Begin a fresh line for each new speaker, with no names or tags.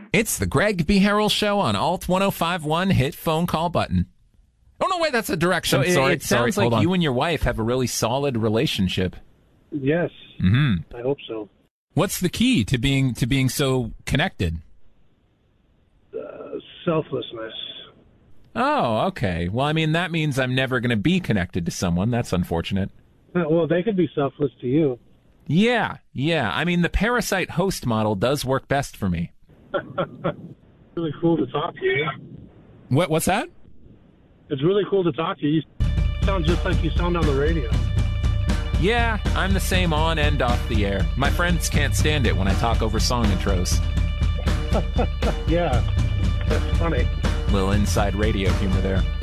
It's the Greg B. Harrell Show on Alt 1051. Hit phone call button. Oh, no, wait, that's a direction.
So
Sorry,
it sounds
hold
like
on.
you and your wife have a really solid relationship.
Yes.
Mm-hmm.
I hope so.
What's the key to being so connected?
Selflessness.
Oh, okay. Well, I mean, that means I'm never going to be connected to someone. That's unfortunate.
Well, they could be selfless to you.
Yeah. I mean, the parasite host model does work best for me.
Really cool to talk to you.
What's that?
It's really cool to talk to you. You sound just like you sound on the radio.
Yeah, I'm the same on and off the air. My friends can't stand it when I talk over song intros.
Yeah, that's funny.
Little inside radio humor there.